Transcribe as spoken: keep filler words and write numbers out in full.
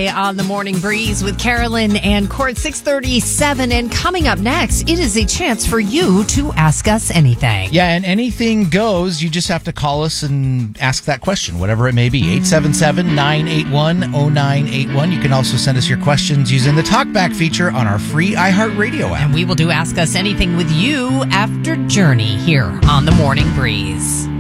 today on the Morning Breeze with Carolyn and Court, six thirty-seven. And coming up next, it is a chance for you to ask us anything. Yeah, and anything goes. You just have to call us and ask that question, whatever it may be. eight seven seven, nine eight one, zero nine eight one. You can also send us your questions using the TalkBack feature on our free iHeartRadio app. And we will do Ask Us Anything with you after Journey here on the Morning Breeze.